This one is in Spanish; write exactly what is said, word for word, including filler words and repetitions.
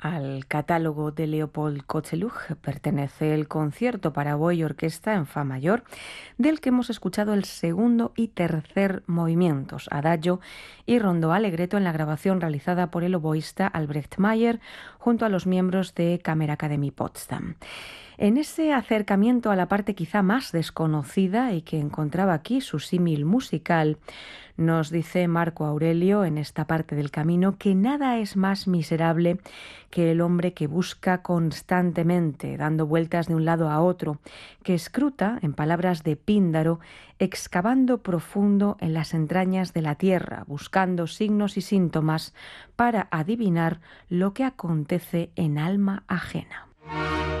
Al catálogo de Leopold Kozeluch pertenece el concierto para oboe y orquesta en fa mayor, del que hemos escuchado el segundo y tercer movimientos, adagio y rondo allegretto, en la grabación realizada por el oboísta Albrecht Mayer junto a los miembros de Kammerakademie Potsdam. En ese acercamiento a la parte quizá más desconocida y que encontraba aquí su símil musical, nos dice Marco Aurelio en esta parte del camino que nada es más miserable que el hombre que busca constantemente, dando vueltas de un lado a otro, que escruta, en palabras de Píndaro, excavando profundo en las entrañas de la tierra, buscando signos y síntomas para adivinar lo que acontece en alma ajena.